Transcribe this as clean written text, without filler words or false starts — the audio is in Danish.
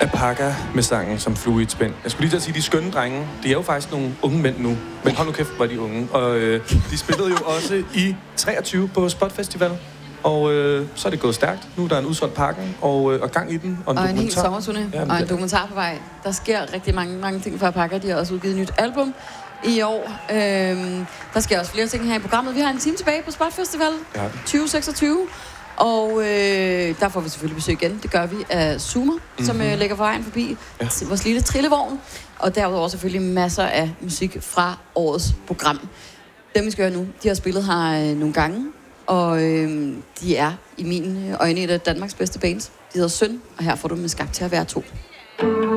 Apaka med sangen som flue i et spænd. Jeg skulle lige til at sige, de skønne drenge, de er jo faktisk nogle unge mænd nu. Men hold nu kæft, hvor de unge. Og de spillede jo også i 23 på Spot Festival. Og så er det gået stærkt. Nu er der en udsolgt Parken og gang i den. Og en helt sommerturné. Og en dokumentar på vej. Der sker rigtig mange ting for Apaka. De har også udgivet et nyt album i år. Der sker også flere ting her i programmet. Vi har en time tilbage på Spot Festival 2026. Og der får vi selvfølgelig besøg igen. Det gør vi af Zoomer, som lægger vejen forbi vores lille trillevogn. Og derudover selvfølgelig masser af musik fra årets program. Dem vi skal høre nu, de har spillet her nogle gange. Og de er i mine øjne et af Danmarks bedste bands. De hedder Søn, og her får du med Skabt til at være to.